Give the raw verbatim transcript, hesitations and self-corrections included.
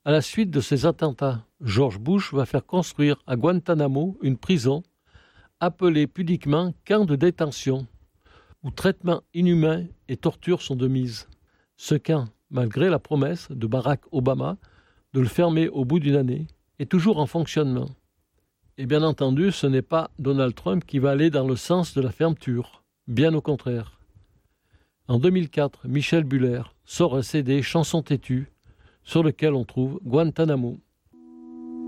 À la suite de ces attentats, George Bush va faire construire à Guantanamo une prison appelée pudiquement camp de détention, où traitements inhumains et tortures sont de mise. Ce camp, malgré la promesse de Barack Obama de le fermer au bout d'une année, est toujours en fonctionnement. Et bien entendu, ce n'est pas Donald Trump qui va aller dans le sens de la fermeture, bien au contraire. En deux mille quatre, Michel Buller sort un C D Chansons têtues, sur lequel on trouve Guantanamo.